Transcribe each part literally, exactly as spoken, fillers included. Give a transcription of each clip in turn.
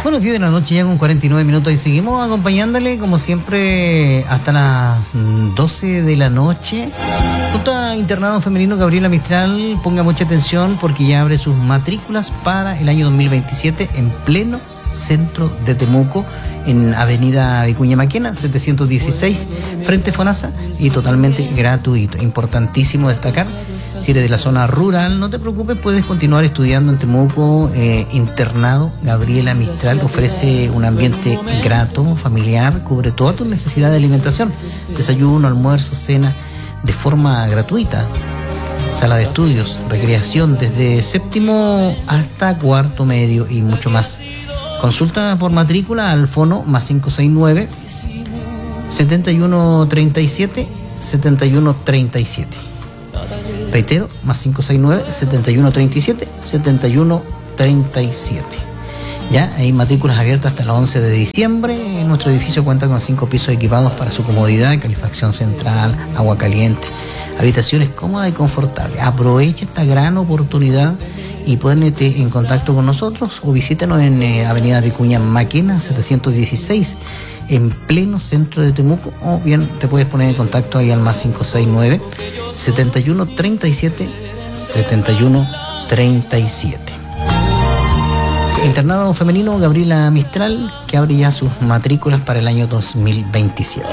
Bueno, diez de la noche ya con cuarenta y nueve minutos y seguimos acompañándole como siempre hasta las doce de la noche. Junto a Internado Femenino Gabriela Mistral, ponga mucha atención porque ya abre sus matrículas para el año dos mil veintisiete en pleno centro de Temuco, en Avenida Vicuña Maquena, setecientos dieciséis, frente FONASA, y totalmente gratuito. Importantísimo destacar, si eres de la zona rural, no te preocupes, puedes continuar estudiando en Temuco. eh, Internado Gabriela Mistral ofrece un ambiente grato, familiar, cubre todas tus necesidades de alimentación, desayuno, almuerzo, cena, de forma gratuita. Sala de estudios, recreación desde séptimo hasta cuarto medio y mucho más. Consulta por matrícula al fono más cinco seis nueve, setenta y uno treinta y siete, setenta y uno treinta y siete. Reitero, más cinco seis nueve, setenta y uno treinta y siete, setenta y uno treinta y siete. Ya hay matrículas abiertas hasta el once de diciembre. Nuestro edificio cuenta con cinco pisos equipados para su comodidad, calefacción central, agua caliente, habitaciones cómodas y confortables. Aprovecha esta gran oportunidad y ponete en contacto con nosotros o visítanos en eh, Avenida Vicuña Maquena, setecientos dieciséis, en pleno centro de Temuco, o bien te puedes poner en contacto ahí al más cinco seis nueve, setenta y uno treinta y siete, setenta y uno treinta y siete. Internado Femenino Gabriela Mistral, que abre ya sus matrículas para el año dos mil veintisiete.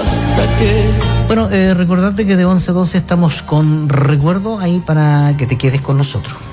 Bueno, eh, recordarte que de once a doce estamos con Recuerdo ahí para que te quedes con nosotros.